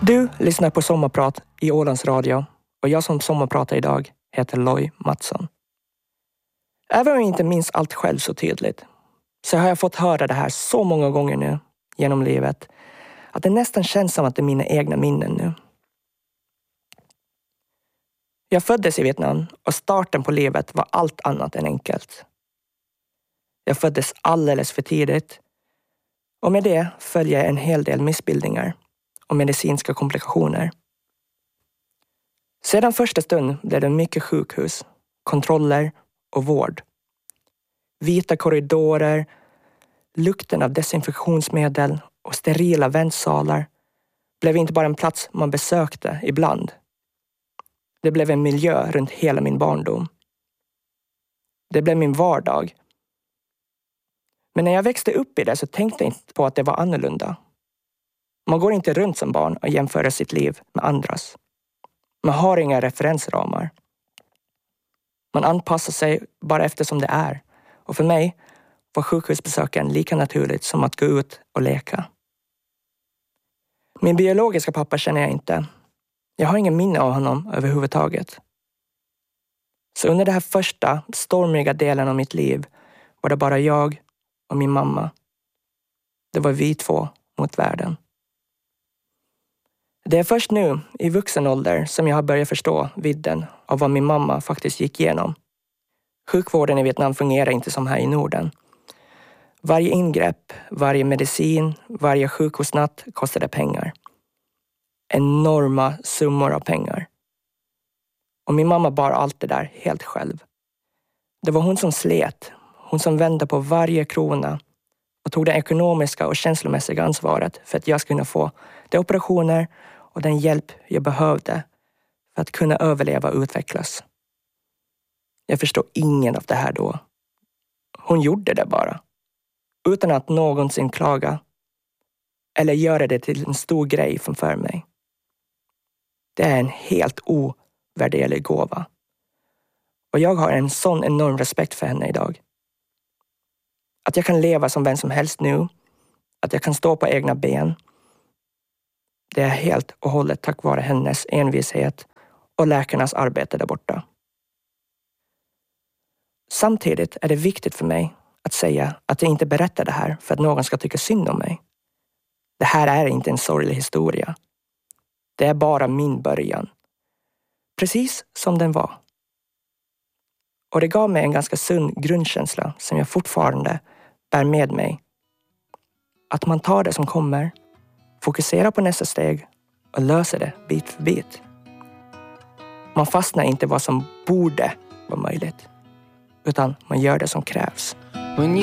Du lyssnar på Sommarprat i Ålands Radio och jag som sommarpratar idag heter Loj Mattsson. Även om jag inte minns allt själv så tydligt så har jag fått höra det här så många gånger nu genom livet att det nästan känns som att det är mina egna minnen nu. Jag föddes i Vietnam och starten på livet var allt annat än enkelt. Jag föddes alldeles för tidigt och med det följer en hel del missbildningar och medicinska komplikationer. Sedan första stund blev det mycket sjukhus, kontroller och vård. Vita korridorer, lukten av desinfektionsmedel och sterila väntsalar blev inte bara en plats man besökte ibland. Det blev en miljö runt hela min barndom. Det blev min vardag. Men när jag växte upp i det så tänkte jag inte på att det var annorlunda. Man går inte runt som barn och jämför sitt liv med andras. Man har inga referensramar. Man anpassar sig bara efter som det är. Och för mig var sjukhusbesöken lika naturligt som att gå ut och leka. Min biologiska pappa känner jag inte. Jag har ingen minne av honom överhuvudtaget. Så under den här första stormiga delen av mitt liv var det bara jag och min mamma. Det var vi två mot världen. Det är först nu i vuxen ålder som jag har börjat förstå vidden av vad min mamma faktiskt gick igenom. Sjukvården i Vietnam fungerar inte som här i Norden. Varje ingrepp, varje medicin, varje sjukhusnatt kostade pengar. Enorma summor av pengar. Och min mamma bar allt det där helt själv. Det var hon som slet, hon som vände på varje krona och tog det ekonomiska och känslomässiga ansvaret för att jag skulle kunna få de operationer och den hjälp jag behövde för att kunna överleva och utvecklas. Jag förstår ingen av det här då. Hon gjorde det bara. Utan att någonsin klaga. Eller göra det till en stor grej framför mig. Det är en helt ovärderlig gåva. Och jag har en sån enorm respekt för henne idag. Att jag kan leva som vem som helst nu. Att jag kan stå på egna ben. Det är helt och hållet tack vare hennes envishet och läkarnas arbete där borta. Samtidigt är det viktigt för mig att säga att jag inte berättar det här för att någon ska tycka synd om mig. Det här är inte en sorglig historia. Det är bara min början. Precis som den var. Och det gav mig en ganska sund grundkänsla som jag fortfarande bär med mig. Att man tar det som kommer, fokuserar på nästa steg och löser det bit för bit. Man fastnar inte vad som borde vara möjligt, utan man gör det som krävs.